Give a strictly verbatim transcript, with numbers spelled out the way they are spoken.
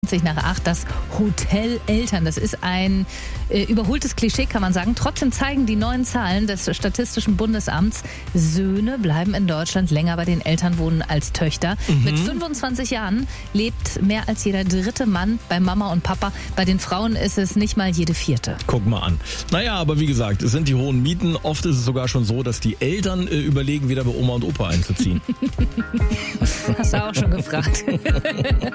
nach acht, das Hotel Eltern. Das ist ein äh, überholtes Klischee, kann man sagen. Trotzdem zeigen die neuen Zahlen des Statistischen Bundesamts, Söhne bleiben in Deutschland länger bei den Eltern wohnen als Töchter. Mhm. Mit fünfundzwanzig Jahren lebt mehr als jeder dritte Mann bei Mama und Papa. Bei den Frauen ist es nicht mal jede vierte. Guck mal an. Naja, aber wie gesagt, es sind die hohen Mieten. Oft ist es sogar schon so, dass die Eltern äh, überlegen, wieder bei Oma und Opa einzuziehen. Hast du auch schon gefragt.